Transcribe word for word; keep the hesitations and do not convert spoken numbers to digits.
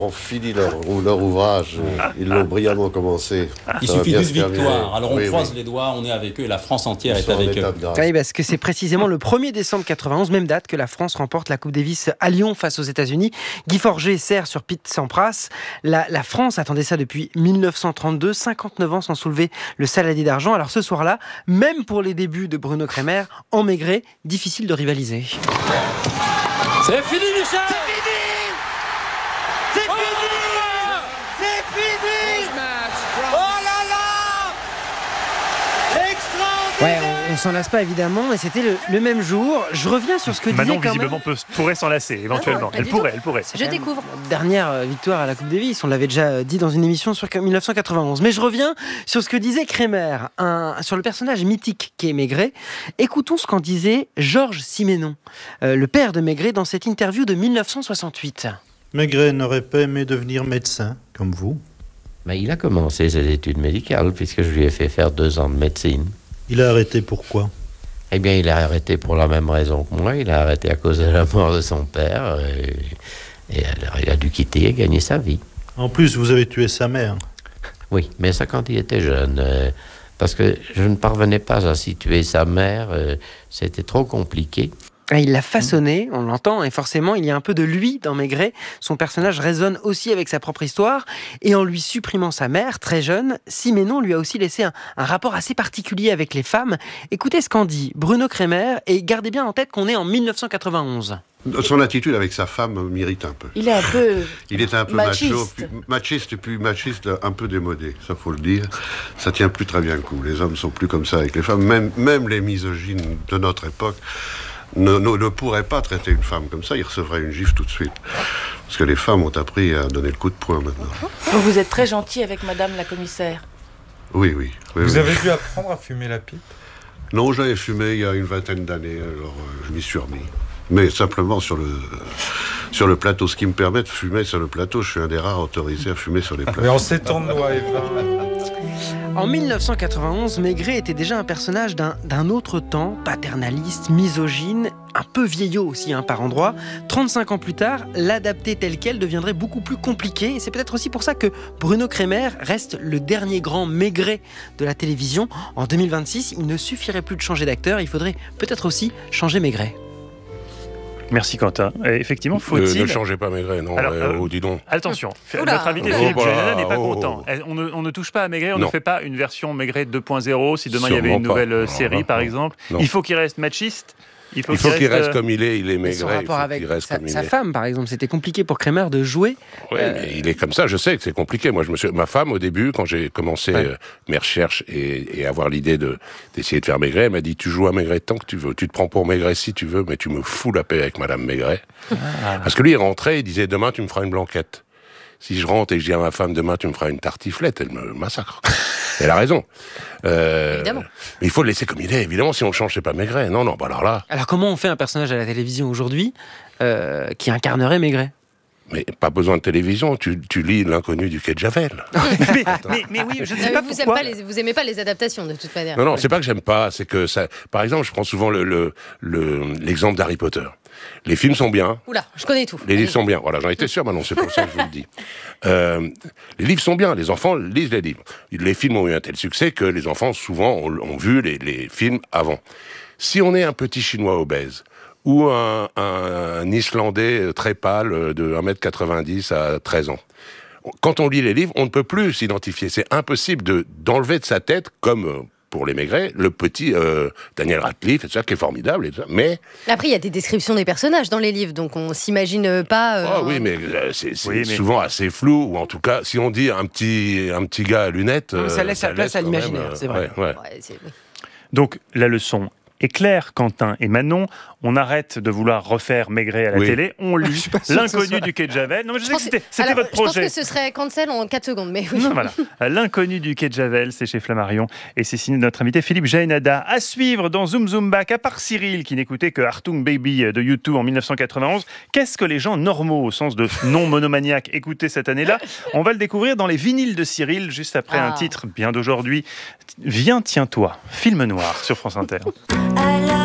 ont fini leur, leur ouvrage, ils l'ont brillamment commencé. Il Ça va suffit bien d'une se terminer. victoire. Alors on Oui, croise oui. les doigts, on est avec eux et la France entière Ils est sont en avec état eux. de grâce. Oui, parce que c'est précisément le premier décembre quatre-vingt-onze, même date, que la France remporte la Coupe Davis à Lyon face aux États-Unis. Guy Forget sert sur Pete Sampras. La, la France attendait ça depuis mille neuf cent trente-deux, cinquante-neuf ans sans soulever le saladier d'argent. Alors ce soir-là, même pour les débuts de Bruno Kremer, en Maigret, difficile de rivaliser. C'est fini, Michel! Ouais, on, on s'en lasse pas évidemment, et c'était le, le même jour. Je reviens sur ce que Manon, disait quand visiblement, même... peut, pourrait s'en lasser, éventuellement. pas elle du pourrait, tout. elle pourrait. Je découvre. La dernière euh, victoire à la Coupe Davis, on l'avait déjà dit dans une émission sur mille neuf cent quatre-vingt-onze. Mais je reviens sur ce que disait Kremer, un, sur le personnage mythique qu'est Maigret. Écoutons ce qu'en disait Georges Simenon, euh, le père de Maigret, dans cette interview de mille neuf cent soixante-huit. Maigret n'aurait pas aimé devenir médecin, comme vous. Mais il a commencé ses études médicales, puisque je lui ai fait faire deux ans de médecine. Il a arrêté pourquoi? Eh bien, il a arrêté pour la même raison que moi. Il a arrêté à cause de la mort de son père. Et, et alors, il a dû quitter et gagner sa vie. En plus, vous avez tué sa mère. Oui, mais ça quand il était jeune. Euh, parce que je ne parvenais pas à situer sa mère. Euh, c'était trop compliqué. Il l'a façonné, on l'entend, et forcément, il y a un peu de lui dans Maigret. Son personnage résonne aussi avec sa propre histoire, et en lui supprimant sa mère, très jeune, Simenon lui a aussi laissé un, un rapport assez particulier avec les femmes. Écoutez ce qu'en dit Bruno Kremer, et gardez bien en tête qu'on est en mille neuf cent quatre-vingt-onze. Son attitude avec sa femme m'irrite un peu. Il est un peu. Il était un peu Machiste. macho, puis, machiste et puis machiste un peu démodé, ça faut le dire. Ça tient plus très bien le coup. Les hommes sont plus comme ça avec les femmes. Même, même les misogynes de notre époque ne, ne, ne pourraient pas traiter une femme comme ça. Ils recevraient une gifle tout de suite. Parce que les femmes ont appris à donner le coup de poing maintenant. Donc vous êtes très gentil avec madame la commissaire. Oui, oui. oui Vous oui. avez dû apprendre à fumer la pipe? Non, j'avais fumé il y a une vingtaine d'années, alors euh, je m'y suis remis. Mais simplement sur le, sur le plateau. Ce qui me permet de fumer sur le plateau, je suis un des rares autorisés à fumer sur les plateaux. Mais en ces temps de loi Evin. En mille neuf cent quatre-vingt-onze, Maigret était déjà un personnage d'un, d'un autre temps, paternaliste, misogyne, un peu vieillot aussi hein, par endroits. trente-cinq ans plus tard, l'adapter tel quel deviendrait beaucoup plus compliqué. Et c'est peut-être aussi pour ça que Bruno Kremer reste le dernier grand Maigret de la télévision. En deux mille vingt-six, il ne suffirait plus de changer d'acteur, il faudrait peut-être aussi changer Maigret. Merci Quentin. Et effectivement, faut-il... Euh, ne changez pas Maigret, non, Alors, euh, euh, oh, dis donc. Attention, Oula. notre invité Oh, Philippe bah, Général n'est pas oh. content. On ne, on ne touche pas à Maigret, on Non. ne fait pas une version Maigret deux point zéro si demain il y avait une Sûrement nouvelle pas. euh, Non, série non, par non. exemple. Non. Il faut qu'il reste machiste. Il faut Il faut qu'il reste euh, comme il est, il est Et son Maigret, il faut rapport avec qu'il reste sa, comme il sa est. femme, par exemple, c'était compliqué pour Kremer de jouer. Oui, Euh, mais il est comme ça, je sais que c'est compliqué. Moi, je me suis... Ma femme, au début, quand j'ai commencé Ouais. euh, mes recherches et, et avoir l'idée de, d'essayer de faire Maigret, elle m'a dit, tu joues à Maigret tant que tu veux. Tu te prends pour Maigret si tu veux, mais tu me fous la paix avec Madame Maigret. Ah. Parce que lui, il rentrait, il disait, demain, tu me feras une blanquette. Si je rentre et que je dis à ma femme, demain, tu me feras une tartiflette, elle me massacre. Elle a raison. Euh, Évidemment. Mais il faut le laisser comme il est. Évidemment, si on le change, c'est pas Maigret. Non, non, bah alors là... Alors comment on fait un personnage à la télévision aujourd'hui euh, qui incarnerait Maigret ? Mais pas besoin de télévision, tu, tu lis L'inconnu du quai de Javel. mais, mais, mais oui, je ne sais Euh, pas vous, aimez pourquoi. pas les, vous aimez pas les adaptations de toute manière. Non, non, c'est pas que j'aime pas, c'est que ça... Par exemple, je prends souvent le, le, le, l'exemple d'Harry Potter. Les films sont bien, Oula, je connais tout. les Allez. livres sont bien. Voilà, j'en étais sûr, maintenant, c'est pour ça que je vous le dis. Euh, les livres sont bien, les enfants lisent les livres. Les films ont eu un tel succès que les enfants, souvent, ont, ont vu les, les films avant. Si on est un petit Chinois obèse, ou un, un, un Islandais très pâle de un mètre quatre-vingt-dix à treize ans, quand on lit les livres, on ne peut plus s'identifier. C'est impossible de, d'enlever de sa tête, comme... euh, pour les Maigret, le petit euh, Daniel Radcliffe, et tout ça, qui est formidable, et tout ça. Mais... Après, il y a des descriptions des personnages dans les livres, donc on s'imagine pas. Euh, Oh oui, mais euh, c'est, c'est Oui, mais- souvent assez flou, ou en tout cas, si on dit un petit, un petit gars à lunettes... Non, mais ça euh, laisse la place à quand l'imaginaire, même, euh, c'est vrai. ouais, ouais. ouais, c'est- oui. Donc la leçon est claire, Quentin et Manon. On arrête de vouloir refaire Maigret à la Oui. télé. On lit suis pas sûr que ce L'inconnu soit- du quai de Javel. Non, mais je, Je sais que pense c'était, que- c'était alors, votre Je pense projet. que ce serait cancel en quatre secondes, mais oui. Non, voilà. L'inconnu du quai de Javel, c'est chez Flammarion et c'est signé de notre invité Philippe Jaénada. À suivre dans Zoom Zoom Back, à part Cyril qui n'écoutait que Hartung Baby de U deux en dix-neuf cent quatre-vingt-onze, qu'est-ce que les gens normaux, au sens de non monomaniaques, écoutaient cette année-là? On va le découvrir dans les vinyles de Cyril, juste après Ah. un titre bien d'aujourd'hui. Viens, tiens-toi, film noir sur France Inter.